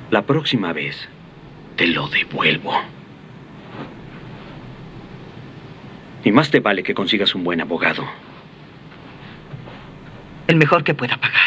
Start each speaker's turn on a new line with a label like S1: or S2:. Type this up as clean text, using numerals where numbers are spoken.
S1: La próxima vez te lo devuelvo. Y más te vale que consigas un buen abogado.
S2: El mejor que pueda pagar.